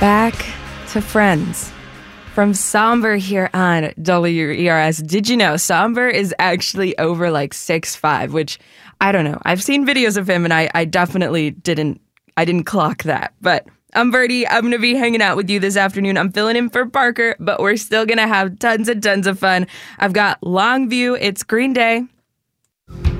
Back to Friends from Somber here on WERS. Did you know Somber is actually over like 6'5", which I don't know. I've seen videos of him and I definitely didn't clock that. But I'm Birdie. I'm going to be hanging out with you this afternoon. I'm filling in for Parker, but we're still going to have tons and tons of fun. I've got Longview. It's Green Day.